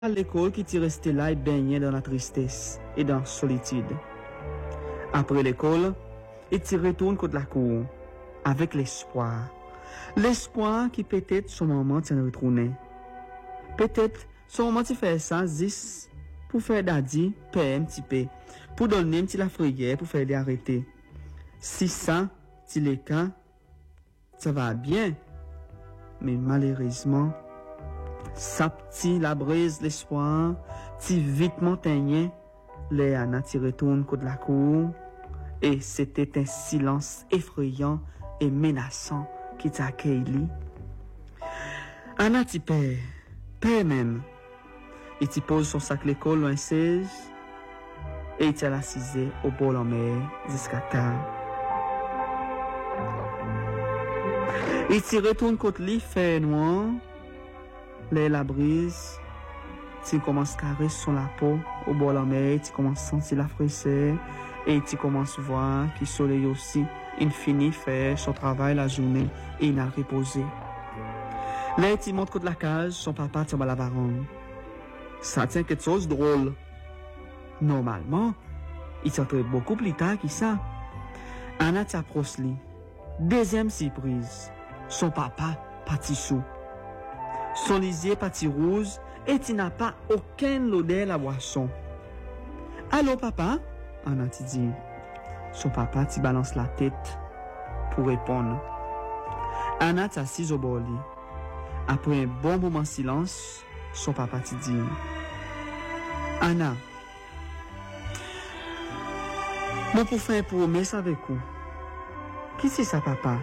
à l'école qui t'y resté là et baigné dans la tristesse et dans la solitude. Après l'école, il t'y retourne contre la cour avec l'espoir. L'espoir qui peut-être son maman t'y retourné. Peut-être son maman t'y fait ça, zis, pour faire daddy, payer un petit peu, pour donner un petit la frayère, pour faire les arrêter. Si ça, t'y les cas, ça va bien. Mais malheureusement, ça petit la brise l'espoir, ti vite montagnien, les Anna t'y retourne contre la cour, et c'était un silence effrayant et menaçant qui t'accueillit. Anna t'y perd même. Il t'y pose son sac l'école loin 16, et il t'y assisé au bol en mer jusqu'à tard. Il t'y retourne contre lui, fait noir, la brise, tu commences à caresser sur la peau au bord de la mer, tu commences à sentir la fraîcheur et tu commences à voir que le soleil aussi, il finit faire son travail la journée et il a reposé. Là, tu montes contre la cage, son papa tient à la varangue. Ça tient quelque chose de drôle. Normalement, il s'entraîne beaucoup plus tard que ça. Anna t'approche lui. Deuxième surprise, son papa parti sous. Son lisier parti rouge et tu n'as pas aucune odeur la boisson. Allô papa? Anna te dit. Son papa te balance la tête pour répondre. Anna t'assise au bord lit. Après un bon moment de silence, son papa te dit. Anna, moi pour faire une promesse avec vous. Qui c'est ça papa?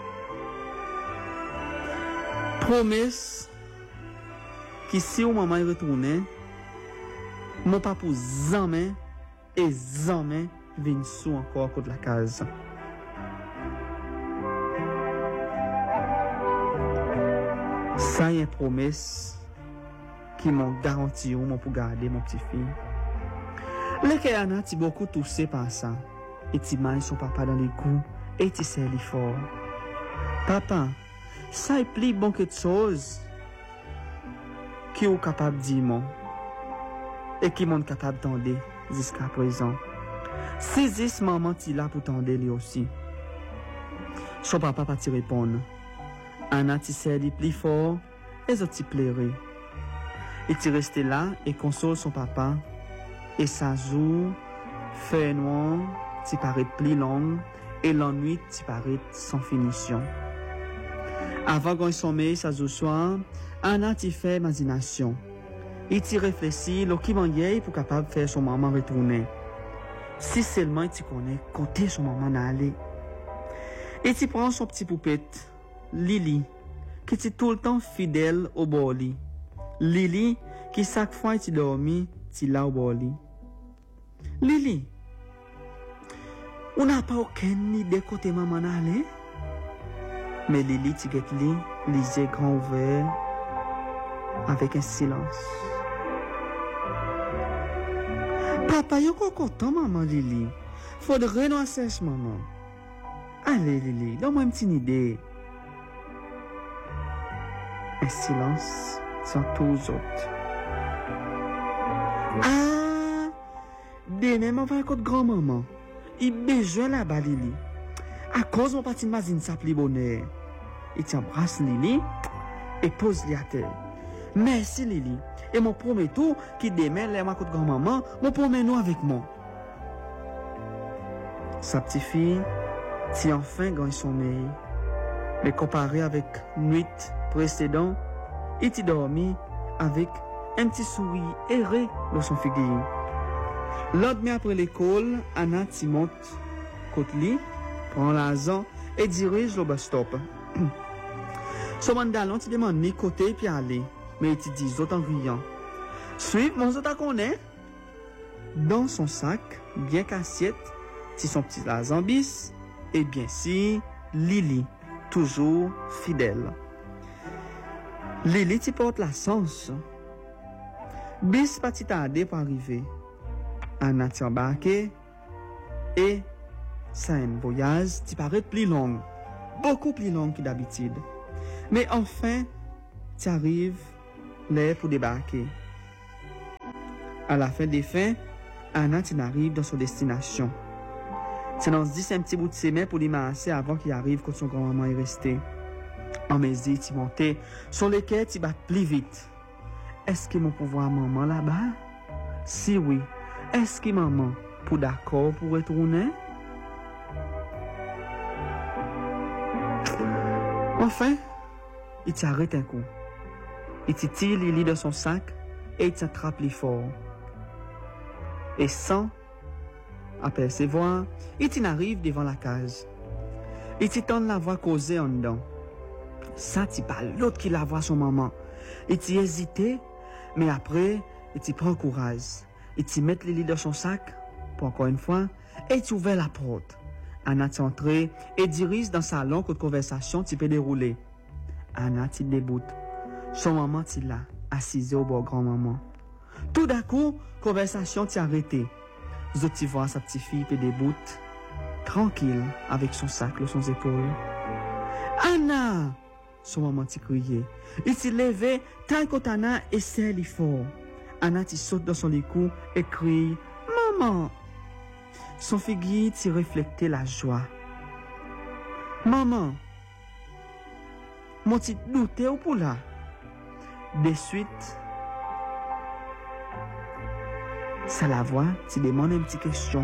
Promesse que si au maman retourne, mon papa jamais et jamais vient sous encore contre la case. Ça y est une promesse qui m'ont garanti pour garder mon petit-fils. Le Kéana a beaucoup toussé par ça. Et tu mailles son papa dans les coups et tu sais l'effort. Papa, ça est plus bon que de choses qui est capable de dire moi et qui m'ont capable d'entendre jusqu'à présent. Saisis maman ti là pour t'entendre lui aussi. Son papa pas te répondre. Anna ti sais lui plus fort et ça ti plairait. Et tu restes là et console son papa et ça joue fait noir ti paraît plus long et l'ennui ti paraît sans finition. Avant qu'on sommeil ça joue soir, Anna ti fait imagination. Il t'y réfléchit, le qui m'engueille pour capable de faire son maman retourner. Si seulement il t'y connaît, côté son maman n'allait. Et tu prends son petit poupette, Lily, qui est tout le temps fidèle au bord lit. Lily, qui chaque fois il dormi, tu là au bord lit. Lily, on n'a pas aucune idée côté maman n'allait. Mais Lily, tu guettes li, les yeux grands ouverts, avec un silence. Papa, yo content, maman Lily. Faudrait nous sèche, maman. Allez, Lily, donne-moi une petite idée. Un silence sans tous les autres. Ah, demain, on va à côté grand-maman. Il besoin là-bas, Lily. À cause mon petit mazine s'appelle bonheur. Il t'embrasse Lily et pose-lui à terre. Merci Lily. Et mon promet tout qui demain les ma côté grand-maman, mon promet nous avec moi. Sa petite fille, si enfin gagne sommeil, mais comparé avec nuit précédente, il t'y dormi avec un petit sourire erré dans son figure. L'autre mais après l'école, Anna t'y monte côté lit, prend l'argent et dirige le bus stop. Son mandalon t'y demande ni côté puis aller. Mais il te dit autant en riant. Suive mon zota connaît. Dans son sac, bien qu'assiette, si son petit lazambis, et bien si Lily, toujours fidèle. Lily t'y porte la sens. Bis pas t'y tarder pour arriver. Anna t'y embarqué. Et ça un voyage qui paraît plus long. Beaucoup plus long que d'habitude. Mais enfin, tu arrives là pour débarquer. À la fin des fins, Anna arrive dans son destination. C'est dans 10 un petit bout de semaine pour lui masser avant qu'il arrive quand son grand-maman est restée. En mes yeux, il montait, sur lesquels il bat plus vite. Est-ce que mon pouvoir maman là-bas? Si oui, est-ce que maman pour d'accord pour retourner? Enfin, il s'arrête un coup. Il tire Lily de son sac et il s'attrape les fort. Et sans apercevoir, il arrive devant la cage. Il tente la voix causer en dedans. Ça, c'est pas l'autre qui la voit son maman. Il hésité, mais après, il prend courage. Il met Lily dans son sac, pour encore une fois, et il ouvre la porte. Anna est entrée et dirige dans le salon que la conversation peut dérouler. Anna est déboute. Son maman est là, assise au bord grand-maman. Tout d'un coup, la conversation est arrêtée. Zoti voit sa petite fille peut déboute, tranquille, avec son sac sur son épaule. Anna! Son maman t'a crié. Il s'est levé, tant qu'Anna essaie l'effort. Anna saute dans son lit et crie « Maman !» Son figure t'y reflète la joie. « Maman !» Mon petit douté ou pour là. De suite, ça la voix, tu demandes une petite question.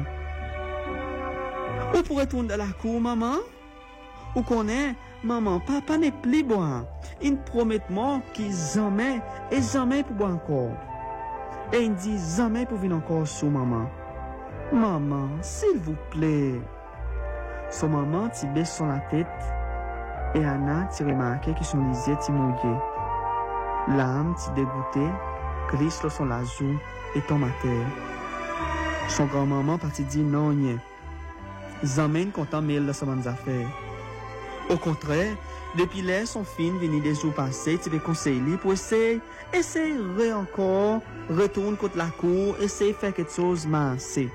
Où pourrait tourner dans la cour, maman? Ou connaît, maman, papa n'est plus bon. Il promet moi qu'il jamais et jamais pour boire encore. Et il dit jamais pour venir encore sous maman. Maman, s'il vous plaît. Son maman t'y baisse sur la tête et Anna t'y remarque que son lisier t'y mouillé. L'âme t'y dégoûtée, glisse sur son lazou et tombe à terre. Son grand-maman partit dire non, nie. Jamais content mêle de sa bonne affaire. Au contraire, depuis là, son film venu des jours passés, tu peux conseiller pour essayer encore, retourne contre la cour, essayer de faire quelque chose massé.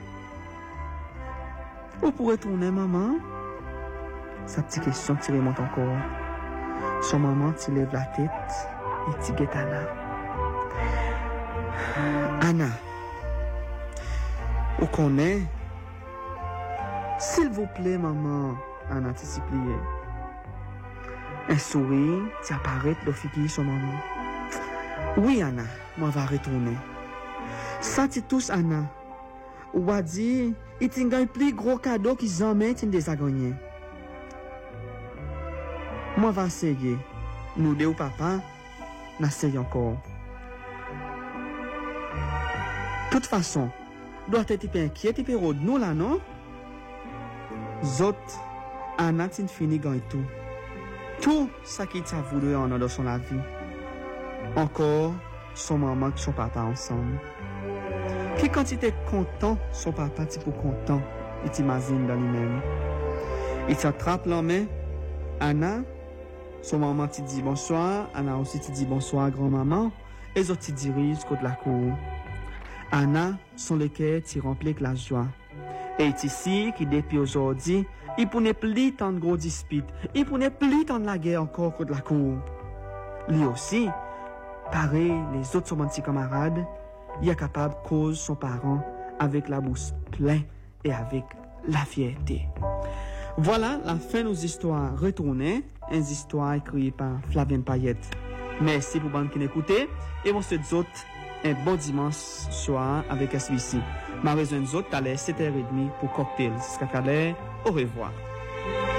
Où pour retourner, maman? Sa petite question qui remonte encore. Son maman tu lève la tête et tu guettes Anna. Anna, où qu'on est? S'il vous plaît, maman. Anna t'a supplié. Un sourire t'y apparaît de figure son maman. Oui, Anna, moi va retourner. Ça t'y tous, Anna. Ou va dire, il t'y gagne plus gros cadeau qu'ils jamais t'y déjà gagné. Moi va essayer. Nous deux ou papa, n'essaye encore. De toute façon, doit être un peu inquiet, un peu de nous là, non? Zot, Anna t'y fini gagne tout. Tout ça qui t'a voulu en dans son vie. Encore, son maman et son papa ensemble. Puis quand il était content, son papa était pour content. Il t'imagine dans lui-même. Il t'attrape la main. Anna, son maman te dit bonsoir. Anna aussi te dit bonsoir, grand-maman. Et les autres te dirigent contre la cour. Anna, son cœur t'y rempli avec la joie. Et il ici qui depuis aujourd'hui, il ne plus tant de gros disputes. Il ne plus tant de la guerre encore contre la cour. Lui aussi, pareil, les autres sont mon petit camarade, il est capable de cause son parent avec la bouche pleine et avec la fierté. Voilà la fin de nos histoires retournées, une histoire écrite par Flavien Payette. Merci pour vous qui écoutez et on se dit un bon dimanche soir avec SBC. Ma raison de à 7h30 pour cocktail. Jusqu'à au revoir.